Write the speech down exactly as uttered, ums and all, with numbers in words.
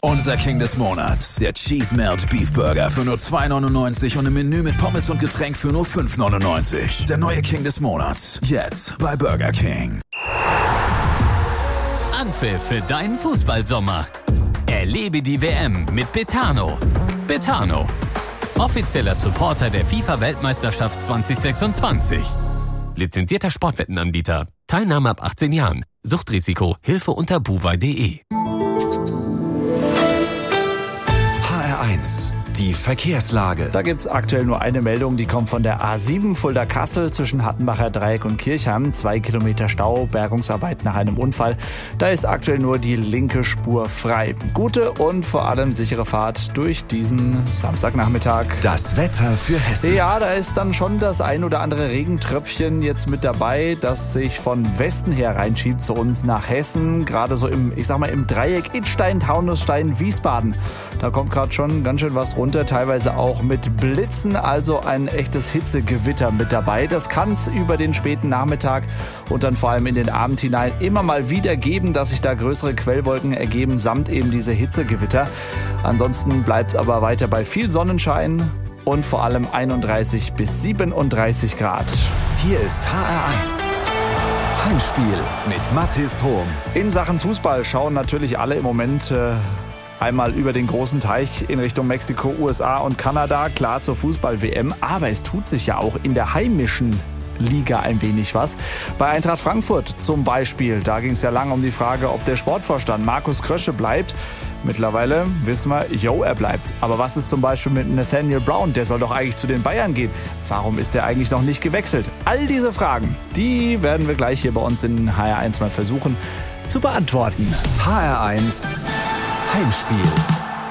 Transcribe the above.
Unser King des Monats, der Cheese Melt Beef Burger für nur zwei neunundneunzig und im Menü mit Pommes und Getränk für nur fünf neunundneunzig. Der neue King des Monats, jetzt bei Burger King. Anpfiff für deinen Fußballsommer. Erlebe die W M mit Betano. Betano, offizieller Supporter der FIFA-Weltmeisterschaft zwanzig sechsundzwanzig. Lizenzierter Sportwettenanbieter. Teilnahme ab achtzehn Jahren. Suchtrisiko. Hilfe unter buwei punkt de. H R eins. Die Verkehrslage. Da gibt's aktuell nur eine Meldung, die kommt von der A sieben Fulda-Kassel zwischen Hattenbacher Dreieck und Kirchheim. Zwei Kilometer Stau, Bergungsarbeit nach einem Unfall. Da ist aktuell nur die linke Spur frei. Gute und vor allem sichere Fahrt durch diesen Samstagnachmittag. Das Wetter für Hessen. Ja, da ist dann schon das ein oder andere Regentröpfchen jetzt mit dabei, das sich von Westen her reinschiebt zu uns nach Hessen. Gerade so im, ich sag mal, im Dreieck Idstein, Taunusstein, Wiesbaden. Da kommt gerade schon ganz schön was runter, teilweise auch mit Blitzen, also ein echtes Hitzegewitter mit dabei. Das kann es über den späten Nachmittag und dann vor allem in den Abend hinein immer mal wieder geben, dass sich da größere Quellwolken ergeben, samt eben diese Hitzegewitter. Ansonsten bleibt es aber weiter bei viel Sonnenschein und vor allem einunddreißig bis siebenunddreißig Grad. Hier ist H R eins. Heimspiel mit Mathis Hohm. In Sachen Fußball schauen natürlich alle im Moment äh, einmal über den großen Teich in Richtung Mexiko, U S A und Kanada, klar zur Fußball-W M. Aber es tut sich ja auch in der heimischen Liga ein wenig was. Bei Eintracht Frankfurt zum Beispiel, da ging es ja lange um die Frage, ob der Sportvorstand Markus Krösche bleibt. Mittlerweile wissen wir, jo, er bleibt. Aber was ist zum Beispiel mit Nathaniel Brown? Der soll doch eigentlich zu den Bayern gehen. Warum ist er eigentlich noch nicht gewechselt? All diese Fragen, die werden wir gleich hier bei uns in H R eins mal versuchen zu beantworten. H R eins Heimspiel.